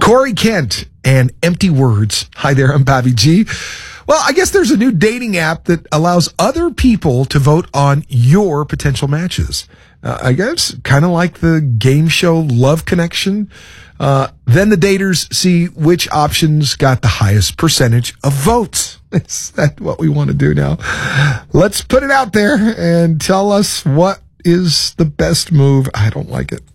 Corey Kent and Empty Words. Hi there, I'm Bobby G. Well, I guess there's a new dating app that allows other people to vote on your potential matches. I guess kind of like the game show Love Connection. Then the daters see which options got the highest percentage of votes. Is that what we want to do now? Let's put it out there and tell us what is the best move. I don't like it.